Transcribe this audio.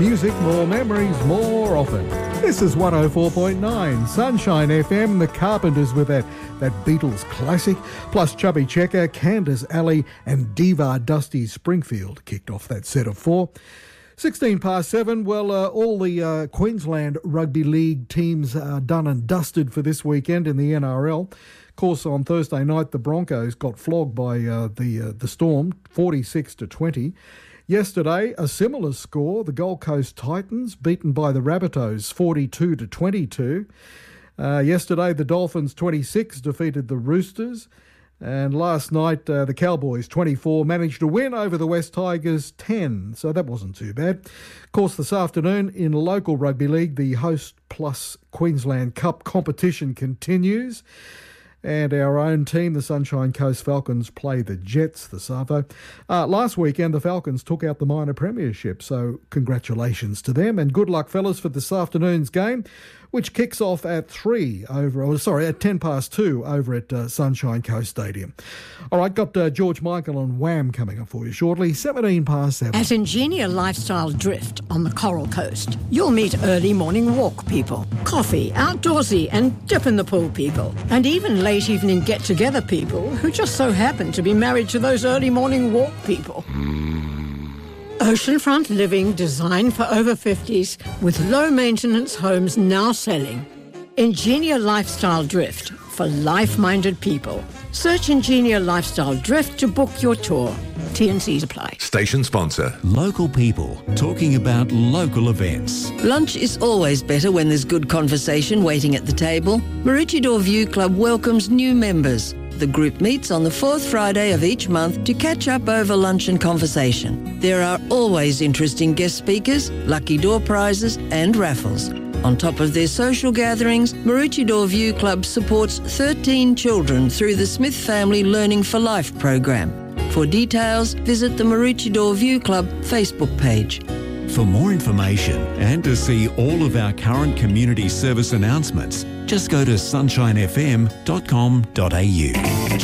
music, more memories, more often. This is 104.9 Sunshine FM, The Carpenters with that Beatles classic, plus Chubby Checker, Candace Alley and Diva Dusty Springfield kicked off that set of four. 16 past 7, well, all the Queensland Rugby League teams are done and dusted for this weekend in the NRL. Of course, on Thursday night, the Broncos got flogged by the Storm, 46-20. Yesterday, a similar score, the Gold Coast Titans beaten by the Rabbitohs, 42-22. Yesterday, the Dolphins, 26, defeated the Roosters. And last night, the Cowboys, 24, managed to win over the West Tigers, 10. So that wasn't too bad. Of course, this afternoon in local rugby league, the Host Plus Queensland Cup competition continues. And our own team, the Sunshine Coast Falcons, play the Jets, the Savo. Last weekend, the Falcons took out the minor premiership, so congratulations to them. And good luck, fellas, for this afternoon's game, which kicks off at 10 past 2 over at Sunshine Coast Stadium. All right, got George Michael and Wham coming up for you shortly, 17 past 7. At Ingenia Lifestyle Drift on the Coral Coast, you'll meet early morning walk people, coffee, outdoorsy and dip in the pool people, and even late evening get-together people who just so happen to be married to those early morning walk people. Oceanfront living designed for over 50s with low-maintenance homes now selling. Ingenia Lifestyle Drift for life-minded people. Search Ingenia Lifestyle Drift to book your tour. T&Cs apply. Station sponsor. Local people talking about local events. Lunch is always better when there's good conversation waiting at the table. Maroochydore View Club welcomes new members. The group meets on the fourth Friday of each month to catch up over lunch and conversation. There are always interesting guest speakers, lucky door prizes and raffles. On top of their social gatherings, Maroochydore View Club supports 13 children through the Smith Family Learning for Life program. For details, visit the Maroochydore View Club Facebook page. For more information and to see all of our current community service announcements, just go to sunshinefm.com.au.